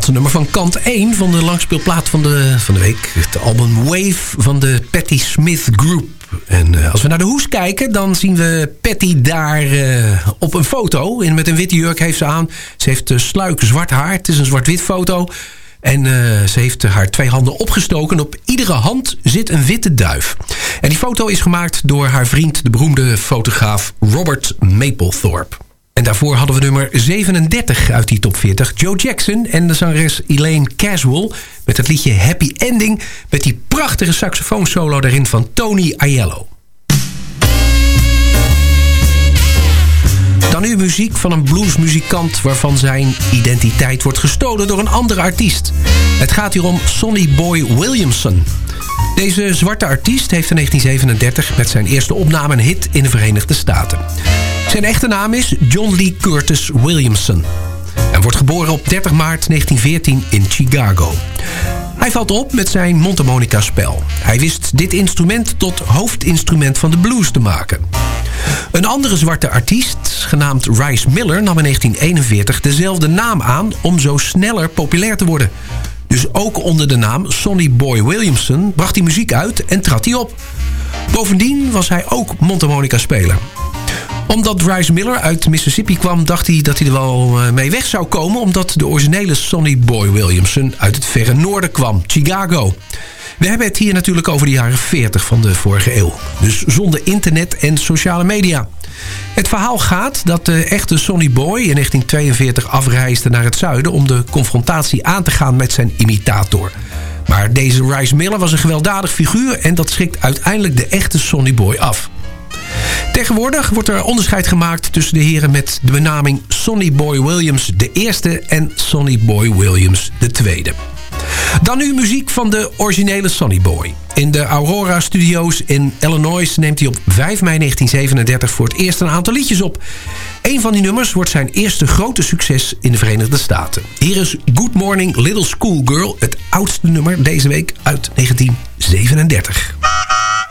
laatste nummer van kant 1 van de langspeelplaat van de week. Het album Wave van de Patti Smith Group. En als we naar de hoes kijken, dan zien we Patti daar op een foto. Met een witte jurk heeft ze aan. Ze heeft sluik zwart haar. Het is een zwart-wit foto. En ze heeft haar 2 handen opgestoken. Op iedere hand zit een witte duif. En die foto is gemaakt door haar vriend, de beroemde fotograaf Robert Mapplethorpe. En daarvoor hadden we nummer 37 uit die top 40. Joe Jackson en de zangeres Elaine Caswell met het liedje Happy Ending, met die prachtige saxofoonsolo daarin van Tony Aiello. Dan nu muziek van een bluesmuzikant waarvan zijn identiteit wordt gestolen door een andere artiest. Het gaat hier om Sonny Boy Williamson. Deze zwarte artiest heeft in 1937 met zijn eerste opname een hit in de Verenigde Staten. Zijn echte naam is John Lee Curtis Williamson. En wordt geboren op 30 maart 1914 in Chicago. Hij valt op met zijn mondharmonica-spel. Hij wist dit instrument tot hoofdinstrument van de blues te maken. Een andere zwarte artiest, genaamd Rice Miller, nam in 1941 dezelfde naam aan om zo sneller populair te worden. Dus ook onder de naam Sonny Boy Williamson bracht hij muziek uit en trad hij op. Bovendien was hij ook mondharmonica-speler. Omdat Rice Miller uit Mississippi kwam, dacht hij dat hij er wel mee weg zou komen, omdat de originele Sonny Boy Williamson uit het verre noorden kwam, Chicago. We hebben het hier natuurlijk over de jaren 40 van de vorige eeuw. Dus zonder internet en sociale media. Het verhaal gaat dat de echte Sonny Boy in 1942 afreisde naar het zuiden om de confrontatie aan te gaan met zijn imitator. Maar deze Rice Miller was een gewelddadig figuur en dat schrikt uiteindelijk de echte Sonny Boy af. Tegenwoordig wordt er onderscheid gemaakt tussen de heren met de benaming Sonny Boy Williams I en Sonny Boy Williams II. Dan nu muziek van de originele Sonny Boy. In de Aurora Studios in Illinois neemt hij op 5 mei 1937 voor het eerst een aantal liedjes op. Een van die nummers wordt zijn eerste grote succes in de Verenigde Staten. Hier is Good Morning Little Schoolgirl, het oudste nummer deze week uit 1937.